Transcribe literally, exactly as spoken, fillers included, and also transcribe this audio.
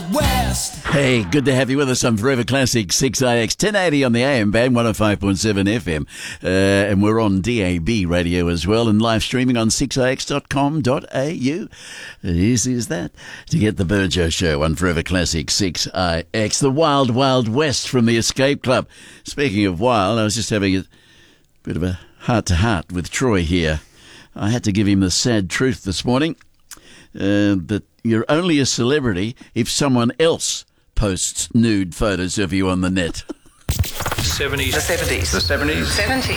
Wild West. Hey, good to have you with us on Forever Classic six I X, ten eighty on the A M band, one oh five point seven F M. Uh, and we're on D A B radio as well and live streaming on six I X dot com dot A U. Easy as that to get the Burjo Show on Forever Classic six I X. The Wild Wild West from the Escape Club. Speaking of wild, I was just having a bit of a heart-to-heart with Troy here. I had to give him the sad truth this morning. Uh, that you're only a celebrity if someone else posts nude photos of you on the net. seventies. The seventies. The seventies. seventies.